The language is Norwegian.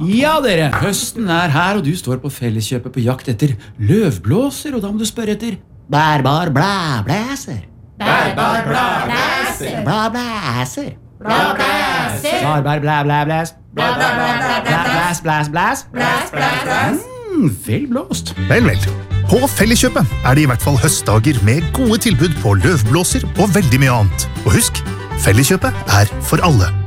Ja, dere, høsten her, og du står på Felleskjøpet på jakt etter løvblåser, og da må du spørre etter bærbar blæblæser. Bærbar blæblæser. Blæblæser. Blæblæser. Bærbar blæblæblæs. Blæblæs. Blæs. Blæs. Vel blåst. Vel. På Felleskjøpet det i hvert fall høstdager med gode tilbud på løvblåser og veldig mye annet. Og husk, Felleskjøpet for alle.